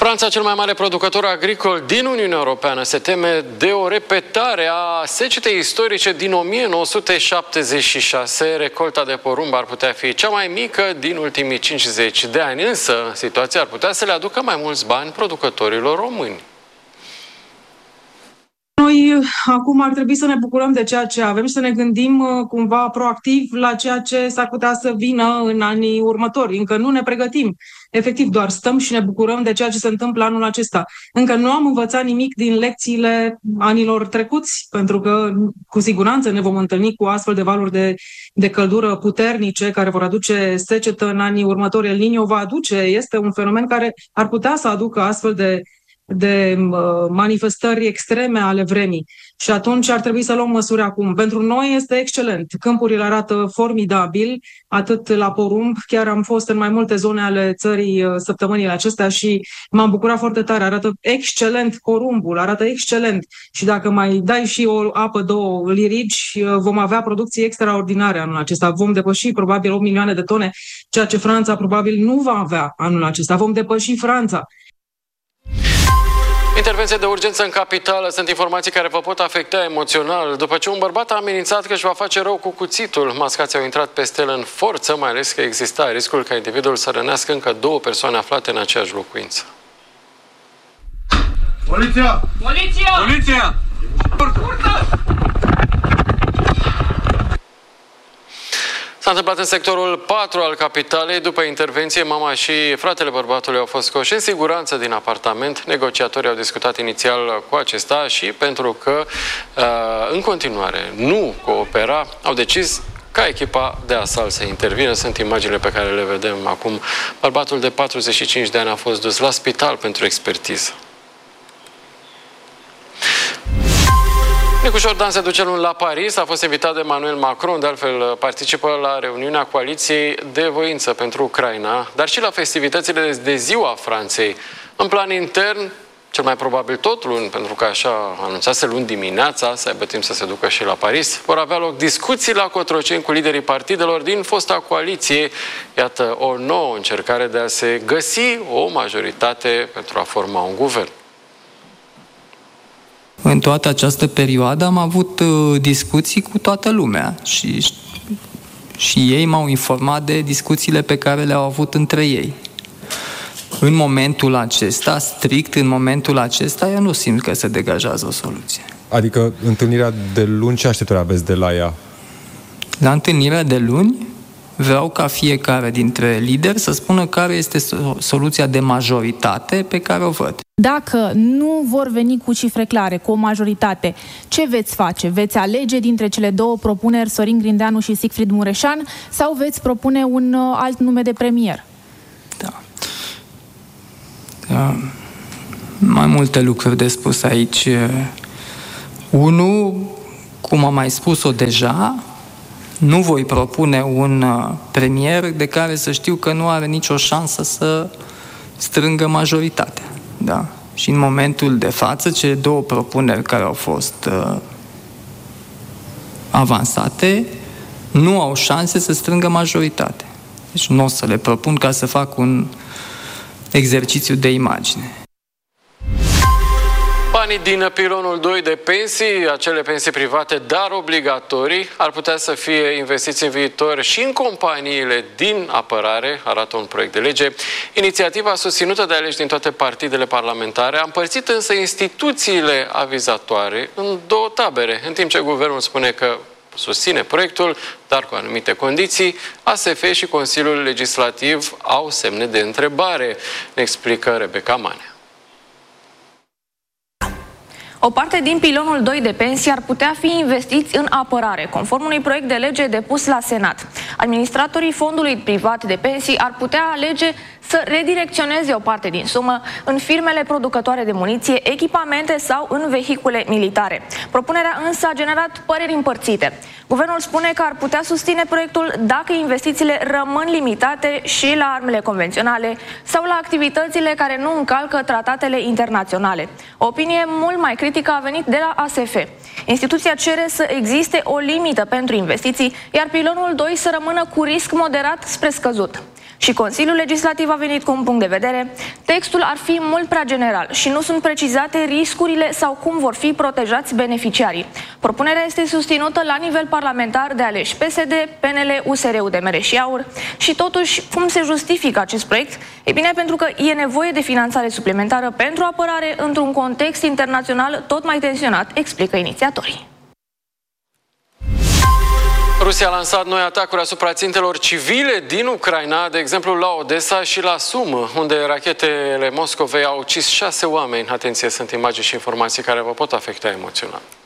Franța, cel mai mare producător agricol din Uniunea Europeană, se teme de o repetare a secetei istorice din 1976. Recolta de porumb ar putea fi cea mai mică din ultimii 50 de ani, însă situația ar putea să le aducă mai mulți bani producătorilor români. Noi acum ar trebui să ne bucurăm de ceea ce avem și să ne gândim cumva proactiv la ceea ce s-ar putea să vină în anii următori. Încă nu ne pregătim. Efectiv, doar stăm și ne bucurăm de ceea ce se întâmplă anul acesta. Încă nu am învățat nimic din lecțiile anilor trecuți, pentru că cu siguranță ne vom întâlni cu astfel de valuri de căldură puternice care vor aduce secetă în anii următori. El Niño va aduce, este un fenomen care ar putea să aducă astfel de manifestări extreme ale vremii. Și atunci ar trebui să luăm măsuri acum. Pentru noi este excelent. Câmpurile arată formidabil, atât la porumb, chiar am fost în mai multe zone ale țării săptămânile acestea și m-am bucurat foarte tare. Arată excelent porumbul, arată excelent. Și dacă mai dai și o apă, 2 lirici, vom avea producții extraordinare anul acesta. Vom depăși probabil 8 milioane de tone, ceea ce Franța probabil nu va avea anul acesta. Vom depăși Franța. Intervenție de urgență în capitală. Sunt informații care vă pot afecta emoțional. După ce un bărbat a amenințat că își va face rău cu cuțitul, mascații au intrat peste el în forță, mai ales că exista riscul ca individul să rănească încă 2 persoane aflate în aceeași locuință. Poliția! Poliția! Poliția! Urcă! S-a întâmplat în sectorul 4 al capitalei. După intervenție, mama și fratele bărbatului au fost scoși în siguranță din apartament. Negociatorii au discutat inițial cu acesta și pentru că în continuare nu coopera, au decis ca echipa de asalt să intervină. Sunt imaginile pe care le vedem acum. Bărbatul de 45 de ani a fost dus la spital pentru expertiză. Nicușor Dan se duce luni la Paris, a fost invitat de Emmanuel Macron, de altfel participă la reuniunea Coaliției de Voință pentru Ucraina, dar și la festivitățile de Ziua Franței. În plan intern, cel mai probabil tot luni, pentru că așa anunțase luni dimineața, să aibă timp să se ducă și la Paris, vor avea loc discuții la Cotroceni cu liderii partidelor din fosta coaliție. Iată o nouă încercare de a se găsi o majoritate pentru a forma un guvern. În toată această perioadă am avut discuții cu toată lumea și ei m-au informat de discuțiile pe care le-au avut între ei. În momentul acesta, strict în momentul acesta, eu nu simt că se degajează o soluție. Adică întâlnirea de luni, ce așteptări aveți de la ea? La întâlnirea de luni vreau ca fiecare dintre lideri să spună care este soluția de majoritate pe care o văd. Dacă nu vor veni cu cifre clare, cu o majoritate, ce veți face? Veți alege dintre cele 2 propuneri, Sorin Grindeanu și Siegfried Mureșan, sau veți propune un alt nume de premier? Da. Mai multe lucruri de spus aici. Unu, cum am mai spus-o deja, nu voi propune un premier de care să știu că nu are nicio șansă să strângă majoritatea. Da. Și în momentul de față, cele 2 propuneri care au fost avansate nu au șanse să strângă majoritate. Deci nu o să le propun ca să fac un exercițiu de imagine. Banii din pilonul 2 de pensii, acele pensii private, dar obligatorii, ar putea să fie investiți în viitor și în companiile din apărare, arată un proiect de lege. Inițiativa susținută de aleși din toate partidele parlamentare a împărțit însă instituțiile avizatoare în 2 tabere, în timp ce guvernul spune că susține proiectul, dar cu anumite condiții. ASF și Consiliul Legislativ au semne de întrebare, ne explică Rebecca Manea. O parte din pilonul 2 de pensii ar putea fi investiți în apărare, conform unui proiect de lege depus la Senat. Administratorii fondului privat de pensii ar putea alege să redirecționeze o parte din sumă în firmele producătoare de muniție, echipamente sau în vehicule militare. Propunerea însă a generat păreri împărțite. Guvernul spune că ar putea susține proiectul dacă investițiile rămân limitate și la armele convenționale sau la activitățile care nu încalcă tratatele internaționale. O opinie mult mai critică a venit de la ASF. Instituția cere să existe o limită pentru investiții, iar pilonul 2 să rămână cu risc moderat spre scăzut. Și Consiliul Legislativ a venit cu un punct de vedere. Textul ar fi mult prea general și nu sunt precizate riscurile sau cum vor fi protejați beneficiarii. Propunerea este susținută la nivel parlamentar de aleși PSD, PNL, USR, UDMR și AUR. Și totuși, cum se justifică acest proiect? E bine, pentru că e nevoie de finanțare suplimentară pentru apărare într-un context internațional tot mai tensionat, explică inițiatorii. Rusia a lansat noi atacuri asupra țintelor civile din Ucraina, de exemplu la Odessa și la Sumă, unde rachetele Moscovei au ucis 6 oameni. Atenție, sunt imagini și informații care vă pot afecta emoțional.